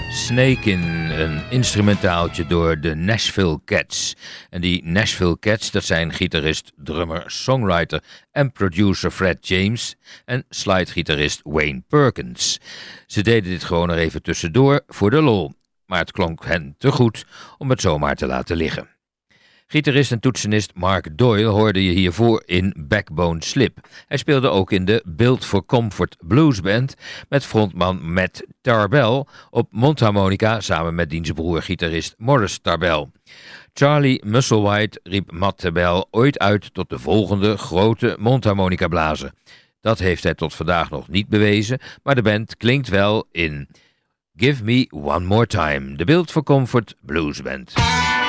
Snake in, een instrumentaaltje door de Nashville Cats. En die Nashville Cats, dat zijn gitarist, drummer, songwriter en producer Fred James en slidegitarist Wayne Perkins. Ze deden dit gewoon er even tussendoor voor de lol, maar het klonk hen te goed om het zomaar te laten liggen. Gitarist en toetsenist Mark Doyle hoorde je hiervoor in Backbone Slip. Hij speelde ook in de Built for Comfort Blues Band met frontman Matt Tarbell op mondharmonica samen met diens broer gitarist Morris Tarbell. Charlie Musselwhite riep Matt Tarbell ooit uit tot de volgende grote mondharmonica blazer. Dat heeft hij tot vandaag nog niet bewezen, maar de band klinkt wel in Give Me One More Time, de Built for Comfort Blues Band.